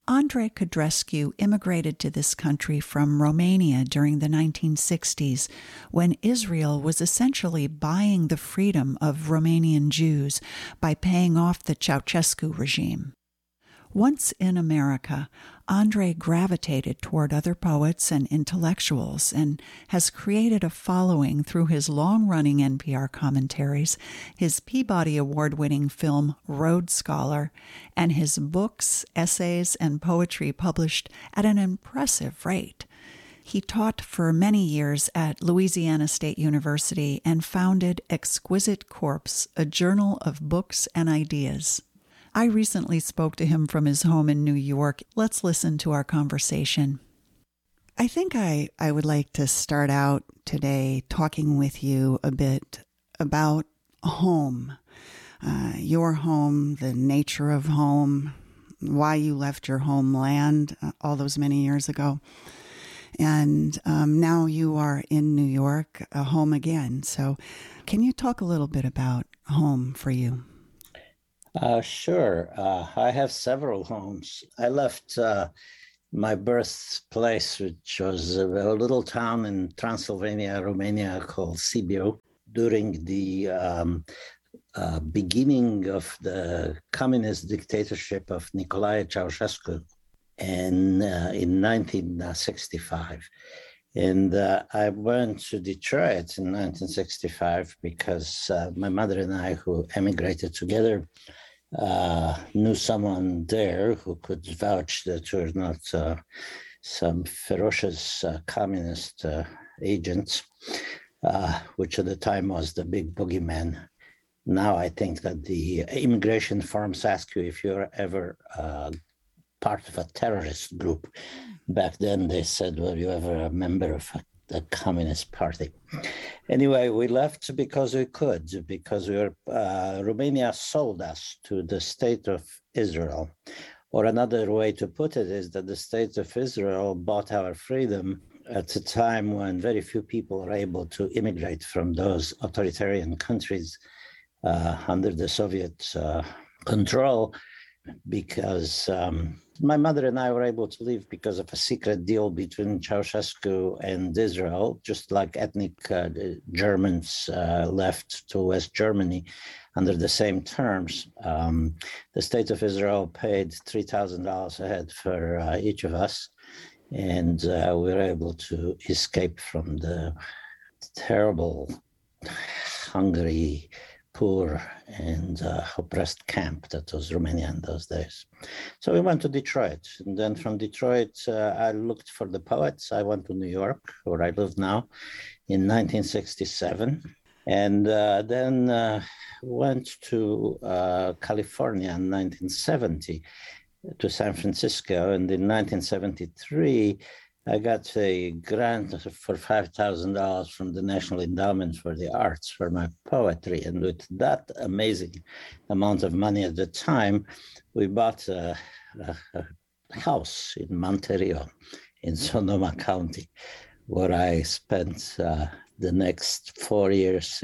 Andrei Codrescu immigrated to this country from Romania during the 1960s, when Israel was essentially buying the freedom of Romanian Jews by paying off the Ceausescu regime. Once in America, Andrei gravitated toward other poets and intellectuals and has created a following through his long-running NPR commentaries, his Peabody Award-winning film Rhodes Scholar, and his books, essays, and poetry published at an impressive rate. He taught for many years at Louisiana State University and founded Exquisite Corpse, a journal of books and ideas. I recently spoke to him from his home in New York. Let's listen to our conversation. I think I would like to start out today talking with you a bit about home, your home, the nature of home, why you left your homeland all those many years ago. And now you are in New York, home again. So can you talk a little bit about home for you? Sure. I have several homes. I left my birthplace, which was a little town in Transylvania, Romania, called Sibiu, during the beginning of the communist dictatorship of Nicolae Ceausescu in 1965. And I went to Detroit in 1965 because my mother and I, who emigrated together, knew someone there who could vouch that we're not some ferocious communist agents, which at the time was the big boogeyman. Now I think that the immigration forms ask you if you're ever part of a terrorist group. Back then they said, were you ever a member of the Communist Party? Anyway, we left because we could, because Romania sold us to the State of Israel. Or another way to put it is that the State of Israel bought our freedom at a time when very few people are able to immigrate from those authoritarian countries under the Soviet control, because my mother and I were able to leave because of a secret deal between Ceausescu and Israel, just like ethnic Germans left to West Germany under the same terms. The State of Israel paid $3,000 a head for each of us, and we were able to escape from the terrible, hungry, poor and oppressed camp that was Romania in those days. So we went to Detroit. And then from Detroit, I looked for the poets. I went to New York, where I live now, in 1967. And then went to California in 1970, to San Francisco. And in 1973, I got a grant for $5,000 from the National Endowment for the Arts for my poetry. And with that amazing amount of money at the time, we bought a house in Monterey in Sonoma County, where I spent the next 4 years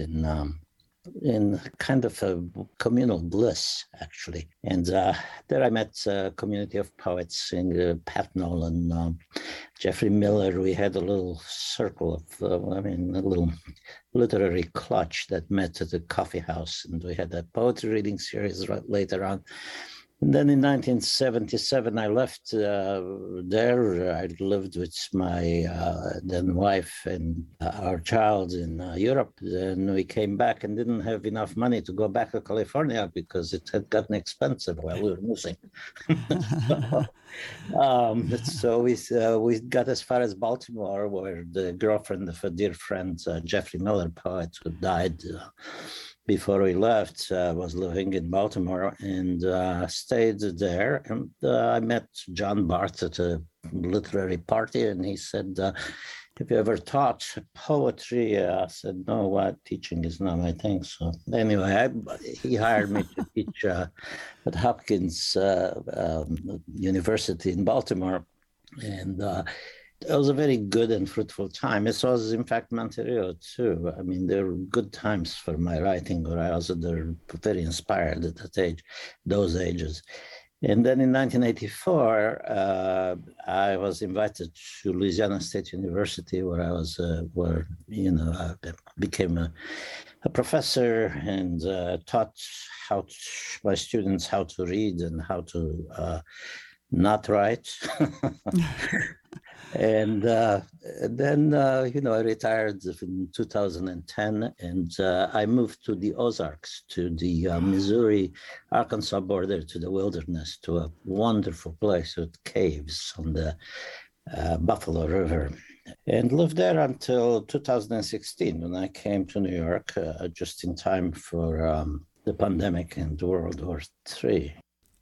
in kind of a communal bliss, actually. And there I met a community of poets, Pat Nolan, Jeffrey Miller. We had a little circle of, a little literary clutch that met at the coffee house. And we had a poetry reading series later on. And then in 1977, I left there. I lived with my then wife and our child in Europe. Then we came back and didn't have enough money to go back to California because it had gotten expensive while we were moving. So we got as far as Baltimore, where the girlfriend of a dear friend, Jeffrey Miller, poet, who died before we left, was living in Baltimore, and stayed there. And I met John Barth at a literary party, and he said, have you ever taught poetry? I said, no, teaching is not my thing. So anyway, he hired me to teach at Hopkins University in Baltimore. And it was a very good and fruitful time. It was, in fact, Monterey too. I mean, there were good times for my writing, or I was very inspired at those ages. And then in 1984, I was invited to Louisiana State University, where I was, I became a professor and taught my students how to read and how to not write. And then, I retired in 2010, and I moved to the Ozarks, to the Missouri-Arkansas border, to the wilderness, to a wonderful place with caves on the Buffalo River, and lived there until 2016, when I came to New York, just in time for the pandemic and World War III.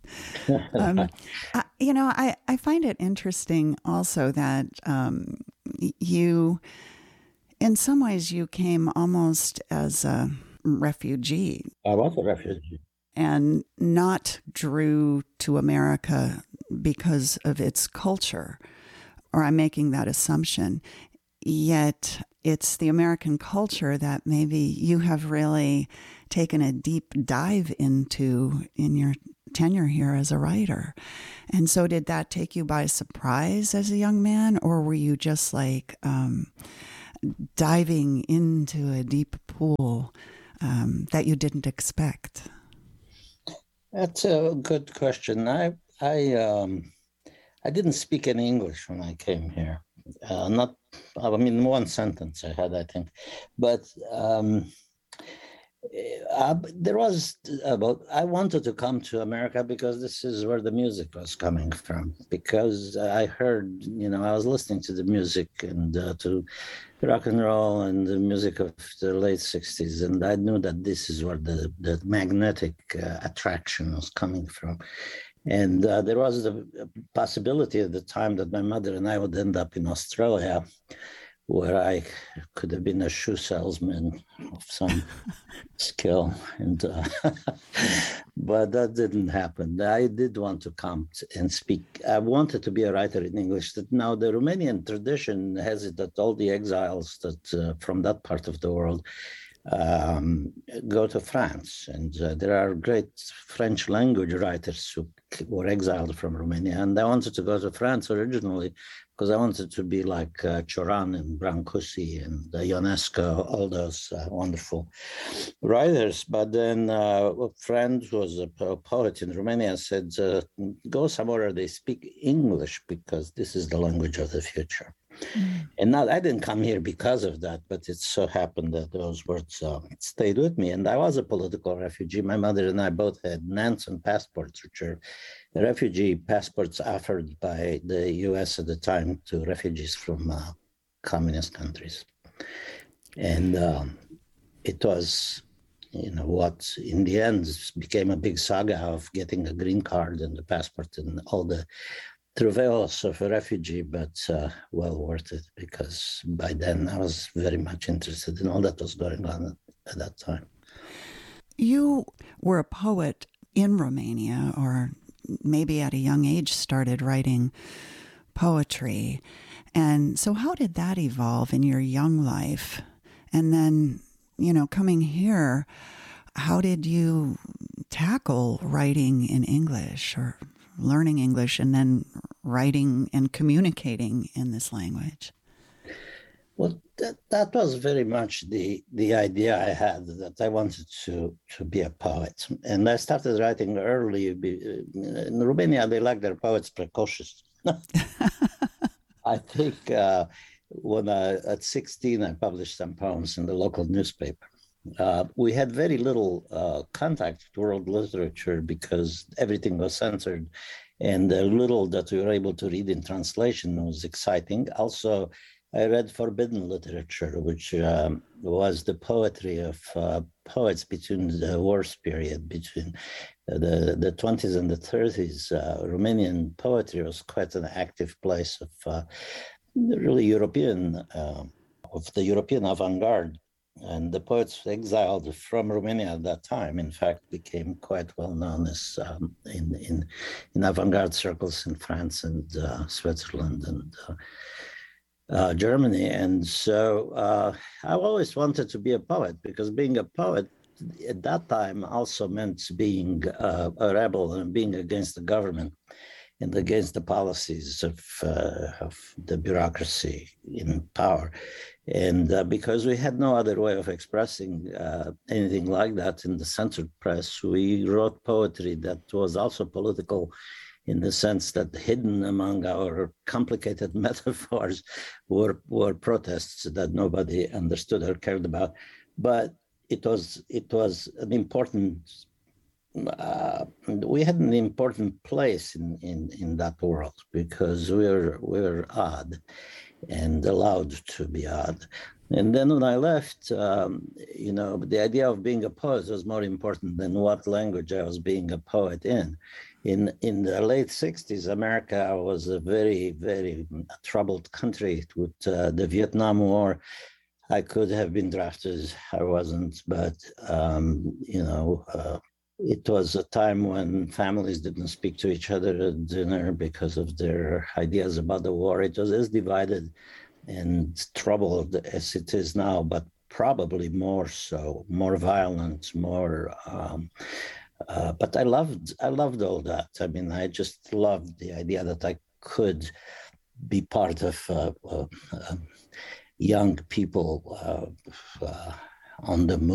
I find it interesting also that you, in some ways, you came almost as a refugee. I was a refugee. And not drew to America because of its culture, or I'm making that assumption. Yet it's the American culture that maybe you have really taken a deep dive into in your tenure here as a writer. And so did that take you by surprise as a young man, or were you just like diving into a deep pool that you didn't expect? That's a good question. I didn't speak any English when I came here. One sentence I had, I think. But there was I wanted to come to America because this is where the music was coming from. Because I heard, I was listening to the music and to rock and roll and the music of the late 60s. And I knew that this is where the magnetic attraction was coming from. And there was the possibility at the time that my mother and I would end up in Australia, where I could have been a shoe salesman of some skill. But that didn't happen. I did want to come and speak. I wanted to be a writer in English. Now, the Romanian tradition has it that all the exiles that from that part of the world go to France. And there are great French language writers who were exiled from Romania. And I wanted to go to France originally because I wanted to be like Cioran and Brancusi and Ionesco, all those wonderful writers. But then a friend who was a poet in Romania said, go somewhere where they speak English because this is the language of the future. And now I didn't come here because of that, but it so happened that those words stayed with me. And I was a political refugee. My mother and I both had Nansen passports, which are refugee passports offered by the US at the time to refugees from communist countries. And it was, what in the end became a big saga of getting a green card and the passport and all the travails of a refugee, but well worth it, because by then I was very much interested in all that was going on at that time. You were a poet in Romania, or maybe at a young age started writing poetry. And so how did that evolve in your young life? And then, coming here, how did you tackle writing in English or learning English and then writing and communicating in this language? Well, that was very much the idea I had, that I wanted to be a poet. And I started writing early. In Romania, they like their poets precocious. I think when at 16, I published some poems in the local newspaper. We had very little contact with world literature because everything was censored, and the little that we were able to read in translation was exciting. Also, I read forbidden literature, which was the poetry of poets between the wars period, between the 20s and the 30s. Romanian poetry was quite an active place of really European, of the European avant-garde. And the poets exiled from Romania at that time, in fact, became quite well known as in avant-garde circles in France and Switzerland and Germany. And so I always wanted to be a poet, because being a poet at that time also meant being a rebel and being against the government and against the policies of the bureaucracy in power. And because we had no other way of expressing anything like that in the censored press, we wrote poetry that was also political, in the sense that hidden among our complicated metaphors were protests that nobody understood or cared about. But it was an important, we had an important place in that world, because we're odd and allowed to be odd. And then when I left, the idea of being a poet was more important than what language I was being a poet in. In the late 60s, America was a very, very troubled country with the Vietnam War. I could have been drafted. I wasn't, but, it was a time when families didn't speak to each other at dinner because of their ideas about the war. It was as divided and troubled as it is now, but probably more so, more violent, more. But I loved all that. I mean, I just loved the idea that I could be part of young people on the move.